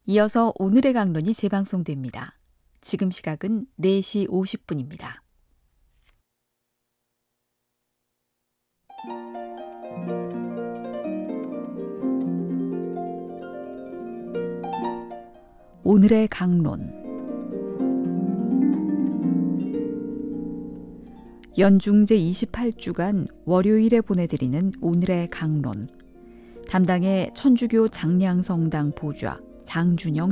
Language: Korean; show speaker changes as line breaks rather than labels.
이어서 오늘의 강론이 재방송됩니다. 지금 시각은 4시 50분입니다. 오늘의 강론. 연중 제28주간 월요일에 보내드리는 오늘의 강론. 담당의 천주교 장량성당 보좌 장준영